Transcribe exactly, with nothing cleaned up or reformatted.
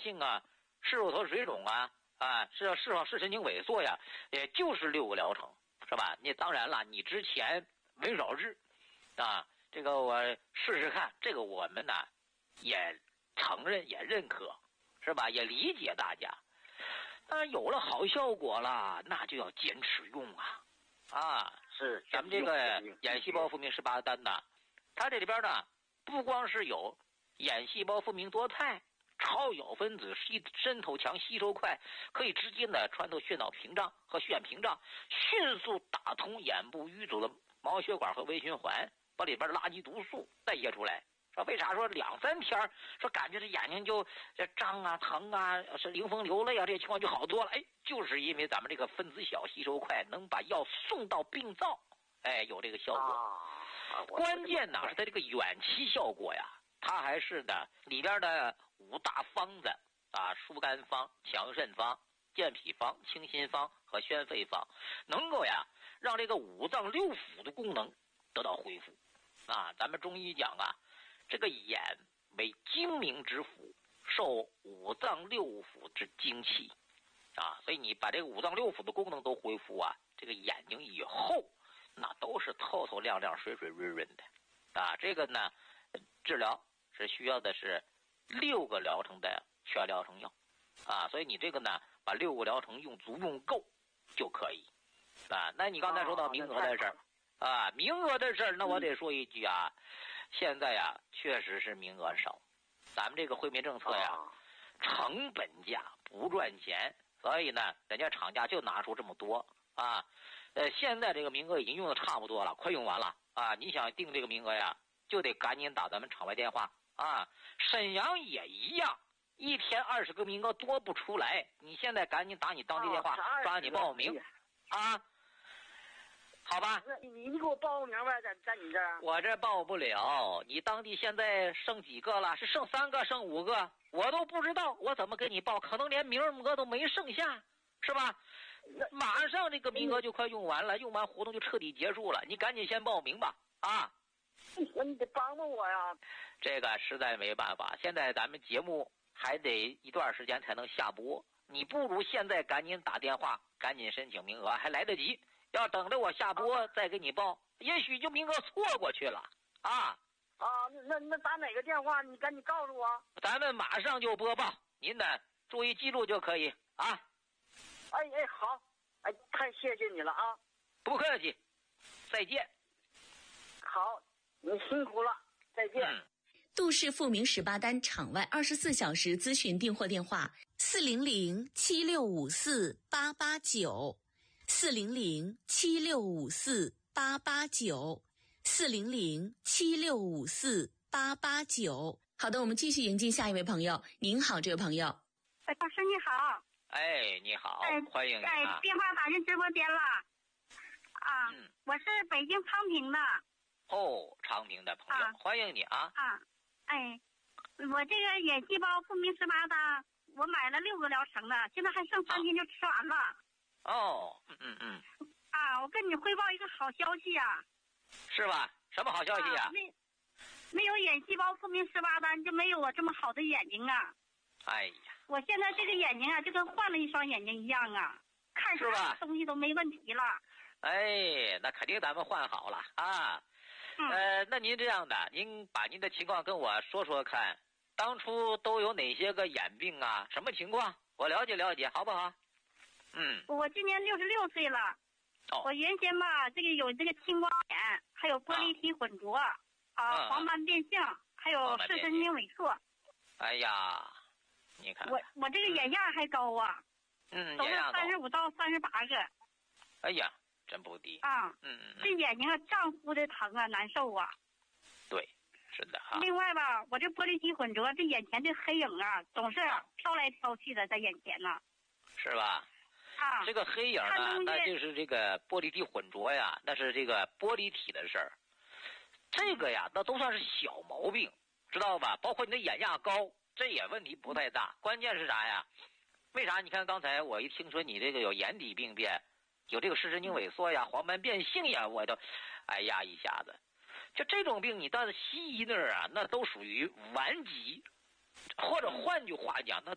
性啊、视乳头水肿啊、啊是要视网视神经萎缩呀，也就是六个疗程，是吧？你当然了，你之前没少治啊，这个我试试看，这个我们呢也承认也认可，是吧？也理解大家。但是有了好效果了，那就要坚持用啊！啊， 是咱们这个眼细胞复明十八单呢，它这里边呢不光是有眼细胞复明多肽、超咬分子、吸渗透强、吸收快，可以直接的穿透血脑屏障和血眼屏障，迅速打通眼部淤阻的毛血管和微循环，把里边的垃圾毒素代谢出来。说为啥说两三天说感觉这眼睛就这胀啊、疼啊、是迎风流泪啊，这些情况就好多了？哎，就是因为咱们这个分子小、吸收快，能把药送到病灶，哎，有这个效果。 啊、 关键呢是它这个远期效果呀，它还是呢里边的五大方子啊，疏肝方、强肾方、健脾方、清心方和宣肺方，能够呀让这个五脏六腑的功能得到恢复。啊，咱们中医讲啊，这个眼为精明之府，受五脏六腑之精气啊，所以你把这个五脏六腑的功能都恢复啊，这个眼睛以后那都是透透亮亮、水水润润的啊。这个呢，治疗是需要的是六个疗程的全疗程药啊，所以你这个呢，把六个疗程用足用够就可以啊。那你刚才说到名额的事儿。啊，名额的事儿，那我得说一句啊，现在呀，确实是名额少，咱们这个惠民政策呀，成本价不赚钱，所以呢，人家厂家就拿出这么多啊。呃，现在这个名额已经用的差不多了，快用完了啊。你想定这个名额呀，就得赶紧打咱们厂外电话啊。沈阳也一样，一天二十个名额多不出来，你现在赶紧打你当地电话，抓紧报名啊。好吧， 你你给我报个名呗，在在你这儿。 我这报不了，你当地现在剩几个了？是剩三个，剩五个？我都不知道，我怎么给你报？可能连名额都没剩下，是吧？马上这个名额就快用完了，用完活动就彻底结束了。你赶紧先报名吧，啊！ 你得帮帮我呀。 这个实在没办法，现在咱们节目还得一段时间才能下播，你不如现在赶紧打电话，赶紧申请名额，还来得及。要等着我下播再给你报，也许就名额错过去了啊！ 啊，那那打哪个电话？你赶紧告诉我。 咱们马上就播报，您呢注意记住就可以啊。 哎哎，好，哎，太谢谢你了啊！ 不客气，再见。 好，你辛苦了，再见。 嗯、 杜氏复明十八单场外二十四小时咨询订货电话：四零零七六五四八八九。四零零七六五四八八九，四零零七六五四八八九。好的，我们继续迎接下一位朋友。您好，这位朋友。 哎，大师你好。 哎，你好， 哎、 欢迎你、啊。 哎，电话打进直播间了。啊，嗯、我是北京昌平的。 哦，昌平的朋友，啊、欢迎你啊。 啊，哎，我这个眼细胞复明十八单，我买了六个疗程的，现在还剩三天就吃完了。啊哦，嗯嗯嗯， 啊，我跟你汇报一个好消息呀、啊， 是吧？什么好消息呀、啊？ 没，没有眼细胞复明十八单，就没有我这么好的眼睛啊！ 哎呀， 我现在这个眼睛啊，就跟换了一双眼睛一样啊，看啥东西都没问题了。 哎，那肯定咱们换好了啊。 嗯、 呃，那您这样的，您把您的情况跟我说说看，当初都有哪些个眼病啊？什么情况？我了解了解，好不好？嗯， 我今年六十六岁了。 哦， 我原先吧，这个有这个青光眼，还有玻璃体混浊，啊，啊黄斑变性，还有视神经萎缩。 哎呀，你看， 我我这个眼压还高啊， 嗯， 都是三十五到三十八个。 哎呀，真不低啊！ 嗯嗯， 这眼睛啊胀乎的疼啊，难受啊。 对，是的哈。 另外吧，我这玻璃体混浊，这眼前这黑影啊，总是飘来飘去的在眼前呢。 是吧？ 啊， 这个黑影呢，那就是这个玻璃体混浊呀，那是这个玻璃体的事儿。这个呀，那都算是小毛病，知道吧？包括你的眼压高，这也问题不太大。关键是啥呀？为啥？你看刚才我一听说你这个有眼底病变，有这个视神经萎缩呀、黄斑变性呀，我都，哎呀，一下子，就这种病，你到西医那儿啊，那都属于顽疾，或者换句话讲，那